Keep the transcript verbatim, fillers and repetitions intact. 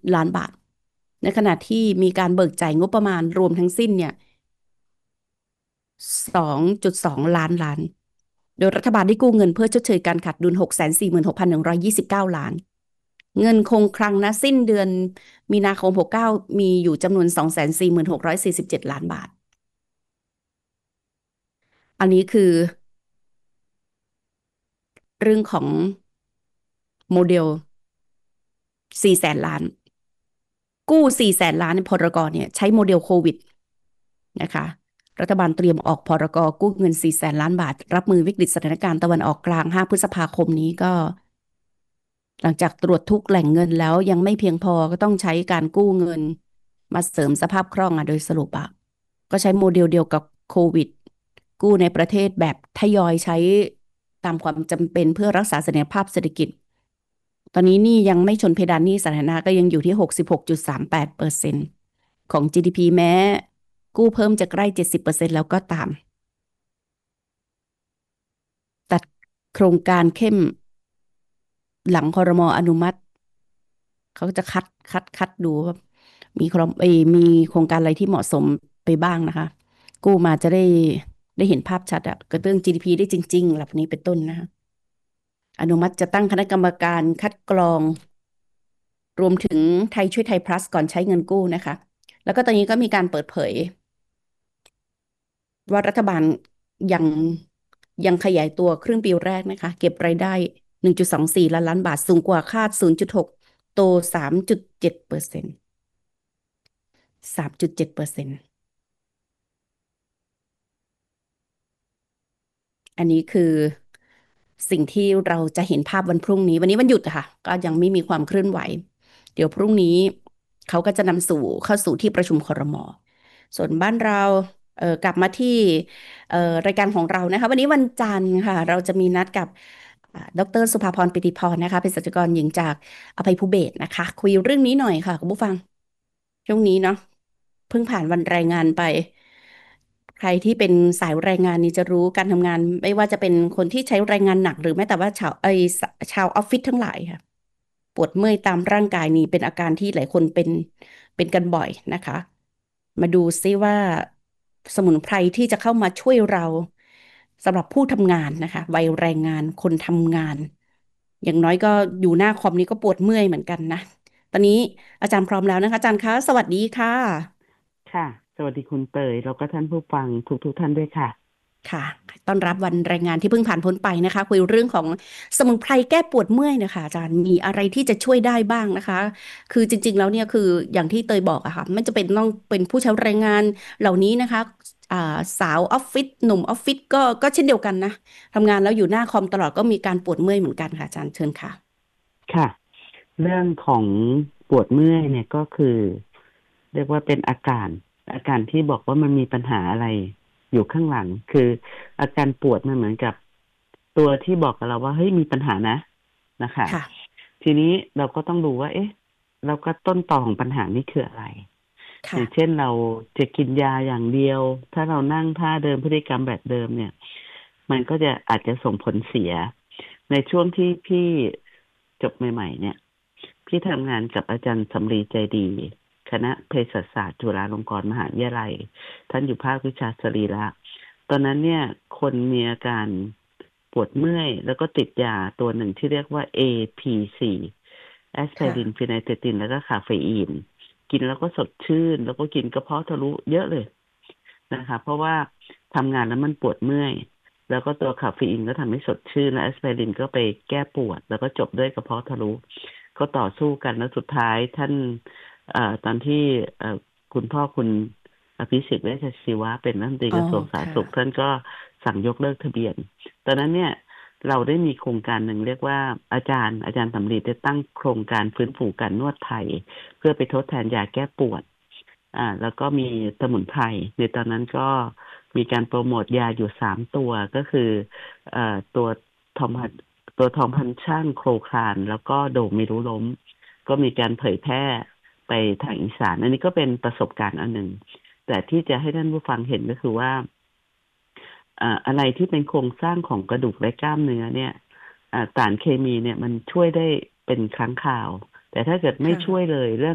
ล้านบาทในขณะที่มีการเบิกจ่ายงบประมาณรวมทั้งสิ้นเนี่ยสองจุดสองล้านล้านโดยรัฐบาลได้กู้เงินเพื่อชดเชยการขาดดุล หกแสนสี่หมื่นหกพันหนึ่งร้อยยี่สิบเก้า ล้านเงินคงคลังนะสิ้นเดือนมีนาคมหกสิบเก้ามีอยู่จำนวน สองแสนสี่หมื่นหกร้อยสี่สิบเจ็ด ล้านบาทอันนี้คือเรื่องของโมเดลสี่แสนล้านกู้สี่แสนล้านในพรกเนี่ยใช้โมเดลโควิดนะคะรัฐบาลเตรียมออกพรกกู้เงินสี่แสนล้านบาทรับมือวิกฤตสถานการณ์ตะวันออกกลางห้าพฤษภาคมนี้ก็หลังจากตรวจทุกแหล่งเงินแล้วยังไม่เพียงพอก็ต้องใช้การกู้เงินมาเสริมสภาพคล่องอ่ะโดยสรุปอะก็ใช้โมเดลเดียวกับโควิดกู้ในประเทศแบบทยอยใช้ตามความจำเป็นเพื่อรักษาเสถียรภาพเศรษฐกิจตอนนี้นี่ยังไม่ชนเพดานหนี้สาธารณะก็ยังอยู่ที่ หกสิบหกจุดสามแปดเปอร์เซ็นต์ ของ จี ดี พี แม้กู้เพิ่มจะใกล้ เจ็ดสิบเปอร์เซ็นต์ แล้วก็ตามตัดโครงการเข้มหลังครม.อนุมัติเขาจะคัดคัดคัดดูว่ามีครมเอยมีโครงการอะไรที่เหมาะสมไปบ้างนะคะกู้มาจะได้ได้เห็นภาพชัดอะกระตุ้น จี ดี พี ได้จริงๆแบบนี้เป็นต้นนะคะอนุมัติจะตั้งคณะกรรมการคัดกรองรวมถึงไทยช่วยไทย plus ก่อนใช้เงินกู้นะคะแล้วก็ตอนนี้ก็มีการเปิดเผยว่ารัฐบาลยังยังขยายตัวครึ่งปีแรกนะคะเก็บรายได้ หนึ่งจุดสองสี่ ล้านล้านบาทสูงกว่าคาด ศูนย์จุดหก โต สามจุดเจ็ดเปอร์เซ็นต์ สามจุดเจ็ดเปอร์เซ็นต์เปอร์เซ็นต์อันนี้คือสิ่งที่เราจะเห็นภาพวันพรุ่งนี้วันนี้วันหยุดอะค่ะก็ยังไม่มีความเคลื่อนไหวเดี๋ยวพรุ่งนี้เขาก็จะนำสู่เข้าสู่ที่ประชุมครม.ส่วนบ้านเราเอ่อกลับมาที่เอ่อรายการของเรานะคะวันนี้วันจันทร์ค่ะเราจะมีนัดกับอ่าดรสุภาพรปิติพรนะคะเภสัชกรหญิงจากอภัยภูเบศรนะคะคุยเรื่องนี้หน่อยค่ะคุณผู้ฟังช่วงนี้เนาะเพิ่งผ่านวันแรงงานไปใครที่เป็นสายแรงงานนี่จะรู้การทำงานไม่ว่าจะเป็นคนที่ใช้แรงงานหนักหรือแม้แต่ว่าชาวไอชาวออฟฟิศทั้งหลายค่ะปวดเมื่อยตามร่างกายนี่เป็นอาการที่หลายคนเป็นเป็นกันบ่อยนะคะ มาดูซิว่าสมุนไพรที่จะเข้ามาช่วยเราสำหรับผู้ทำงานนะคะวัยแรงงานคนทำงานอย่างน้อยก็อยู่หน้าคอมนี้ก็ปวดเมื่อยเหมือนกันนะตอนนี้อาจารย์พร้อมแล้วนะคะอาจารย์คะสวัสดีค่ะค่ะสวัสดีคุณเตยแล้วก็ท่านผู้ฟังทุกทุกท่านด้วยค่ะค่ะต้อนรับวันแรงงานที่เพิ่งผ่านพ้นไปนะคะคุยเรื่องของสมุนไพรแก้ปวดเมื่อยนะคะอาจารย์มีอะไรที่จะช่วยได้บ้างนะคะคือจริงๆแล้วเนี่ยคืออย่างที่เตยบอกอะค่ะไม่จะเป็นต้องเป็นผู้ใช้แรงงานเหล่านี้นะคะอ่าสาวออฟฟิศหนุ่มออฟฟิศก็ก็เช่นเดียวกันนะทำงานแล้วอยู่หน้าคอมตลอดก็มีการปวดเมื่อยเหมือนกันค่ะอาจารย์เชิญค่ะค่ะเรื่องของปวดเมื่อยเนี่ยก็คือเรียกว่าเป็นอาการอาการที่บอกว่ามันมีปัญหาอะไรอยู่ข้างหลังคืออาการปวดมันเหมือนกับตัวที่บอกกับเราว่าเฮ้ยมีปัญหานะนะคะค่ะทีนี้เราก็ต้องดูว่าเอ๊ะแล้วก็ต้นตอของปัญหานี่คืออะไรอค่ะย่างเช่นเราจะกินยาอย่างเดียวถ้าเรานั่งท่าเดิมพฤติกรรมแบบเดิมเนี่ยมันก็จะอาจจะส่งผลเสีย ในช่วงที่พี่จบใหม่ๆเนี่ยพี่ทำงานกับอาจารย์สำลีใจดีคณะเภสัชศาสตร์จุฬาลงกรณ์มหาวิทยาลัยท่านอยู่ภาควิชาสรีระตอนนั้นเนี่ยคนมีอาการปวดเมื่อยแล้วก็ติดยาตัวหนึ่งที่เรียกว่า เอ พี ซี แอสไพรินค่ะฟีไนเตตินแล้วก็คาเฟอีนกินแล้วก็สดชื่นแล้วก็กินกระเพาะทะลุเยอะเลยนะคะเพราะว่าทำงานแล้วมันปวดเมื่อย แล้วก็ตัวคาเฟอีนก็ทำให้สดชื่นและแอสไพรินก็ไปแก้ปวดแล้วก็จบด้วยกระเพาะทะลุก็ต่อสู้กันแล้วสุดท้ายท่านเอ่อตอนที่เอ่อคุณพ่อคุณอภิสิทธิ์เวชชีวะเป็นรัฐมนตรีอ๋อกระทรวงสาธารณค่ะสุขท่านก็สั่งยกเลิกทะเบียนตอนนั้นเนี่ยเราได้มีโครงการหนึ่งเรียกว่าอาจารย์อาจารย์สำลีได้ตั้งโครงการฟื้นฟูการนวดไทยเพื่อไปทดแทนยาแก้ปวดอ่าแล้วก็มีสมุนไพรในตอนนั้นก็มีการโปรโมทยาอยู่สามตัวก็คือเอ่อตัวทอมพันตัวทอมพันช่างโครคลานแล้วก็โด่งไม่รู้ล้มก็มีการเผยแพร่ไปทางอีสานอันนี้ก็เป็นประสบการณ์อันหนึ่งแต่ที่จะให้ท่านผู้ฟังเห็นก็คือว่าอ่าอะไรที่เป็นโครงสร้างของกระดูกและกล้ามเนื้อเนี่ยอ่าสารเคมีเนี่ยมันช่วยได้เป็นครั้งคราวแต่ถ้าเกิดไม่ช่วยค่ะเลยเรื่อง